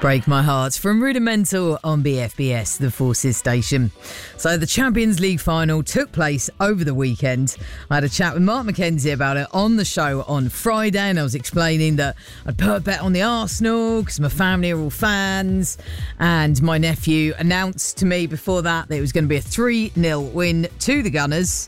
Break My Heart from Rudimental on BFBS, the Forces station. So the Champions League final took place over the weekend. I had a chat with Mark McKenzie about it on the show on Friday, and I was explaining that I'd put a bet on the Arsenal because my family are all fans, and my nephew announced to me before that it was going to be a 3-0 win to the Gunners.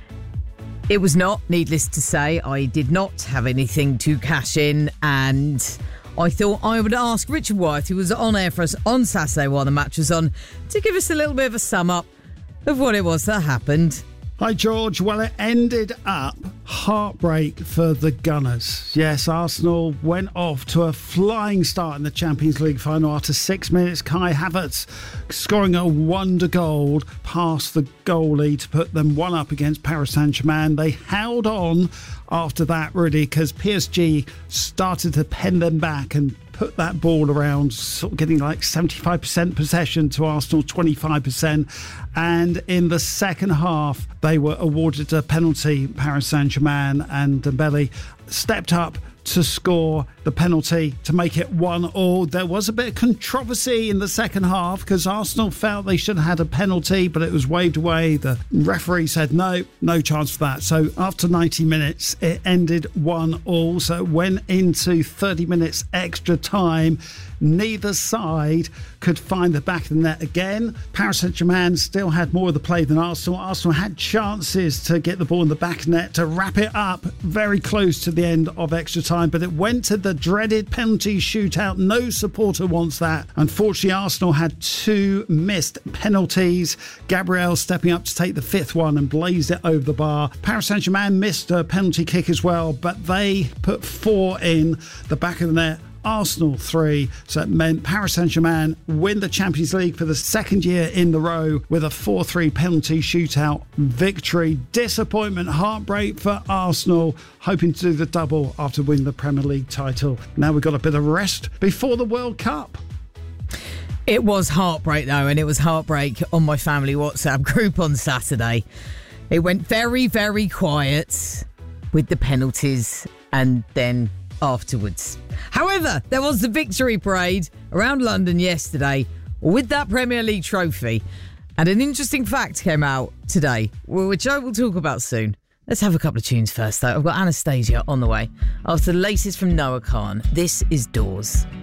It was not, needless to say. I did not have anything to cash in, and I thought I would ask Richard White, who was on air for us on Saturday while the match was on, to give us a little bit of a sum up of what it was that happened. Hi, George. Well, it ended up heartbreak for the Gunners. Yes, Arsenal went off to a flying start in the Champions League final after 6 minutes. Kai Havertz scoring a wonder goal past the goalie to put them one up against Paris Saint-Germain. They held on after that, really, because PSG started to pen them back and put that ball around, sort of getting like 75% possession to Arsenal, 25%. And in the second half, they were awarded a penalty, Paris Saint-Germain, and Dembele stepped up to score the penalty to make it 1-1. There was a bit of controversy in the second half because Arsenal felt they should have had a penalty, but it was waved away. The referee said no chance for that. So after 90 minutes, it ended 1-1. So it went into 30 minutes extra time. Neither side could find the back of the net again. Paris Saint-Germain still had more of the play than Arsenal. Arsenal had chances to get the ball in the back of the net to wrap it up very close to the end of extra time, but it went to the dreaded penalty shootout. No supporter wants that. Unfortunately, Arsenal had 2 missed penalties. Gabriel stepping up to take the 5th one and blazed it over the bar. Paris Saint-Germain missed a penalty kick as well, but they put 4 in the back of the net. Arsenal 3, so it meant Paris Saint-Germain win the Champions League for the second year in the row with a 4-3 penalty shootout victory. Disappointment, heartbreak for Arsenal, hoping to do the double after winning the Premier League title. Now we've got a bit of rest before the World Cup. It was heartbreak though, and it was heartbreak on my family WhatsApp group on Saturday. It went very, very quiet with the penalties and then afterwards. However, there was the victory parade around London yesterday with that Premier League trophy, and an interesting fact came out today, which I will talk about soon. Let's have a couple of tunes first though. I've got Anastasia on the way. After the latest from Noah Khan, this is Doors.